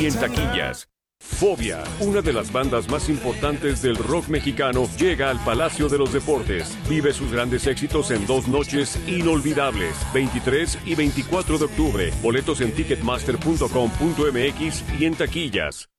y en taquillas. Fobia, una de las bandas más importantes del rock mexicano, llega al Palacio de los Deportes. Vive sus grandes éxitos en 2 noches inolvidables, 23 y 24 de octubre. Boletos en ticketmaster.com.mx y en taquillas.